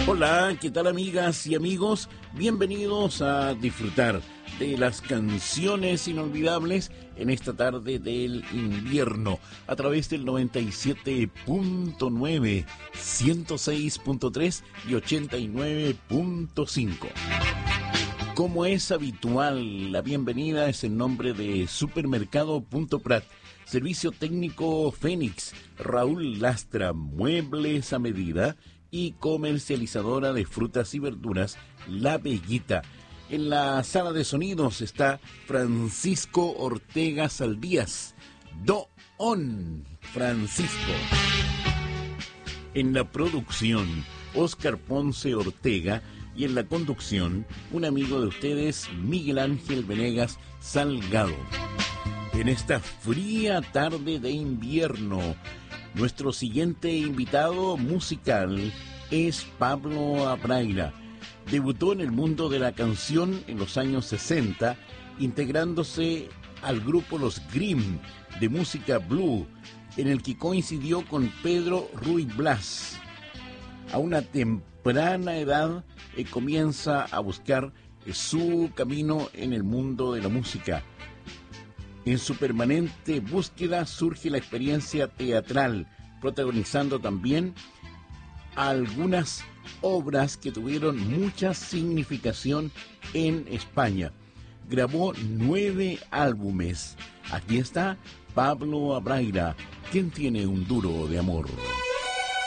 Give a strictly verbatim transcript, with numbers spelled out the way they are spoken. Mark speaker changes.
Speaker 1: Hola, ¿qué tal amigas y amigos? Bienvenidos a disfrutar de las canciones inolvidables en esta tarde del invierno a través del noventa y siete punto nueve, ciento seis punto tres y ochenta y nueve punto cinco. Como es habitual, la bienvenida es en nombre de Supermercado Punto Prat, Servicio Técnico Fénix, Raúl Lastra, Muebles a Medida y comercializadora de frutas y verduras, La Bellita. En la sala de sonidos está Francisco Ortega Saldías, Don Francisco. En la producción, Óscar Ponce Ortega, y en la conducción, un amigo de ustedes, Miguel Ángel Venegas Salgado. En esta fría tarde de invierno, nuestro siguiente invitado musical es Pablo Abraira. Debutó en el mundo de la canción en los años sesenta, integrándose al grupo Los Grimm de música blue, en el que coincidió con Pedro Ruy Blas. A una temprana edad eh, comienza a buscar eh, su camino en el mundo de la música. En su permanente búsqueda surge la experiencia teatral, protagonizando también algunas obras que tuvieron mucha significación en España. Grabó nueve álbumes. Aquí está Pablo Abraira, quien tiene un duro de amor.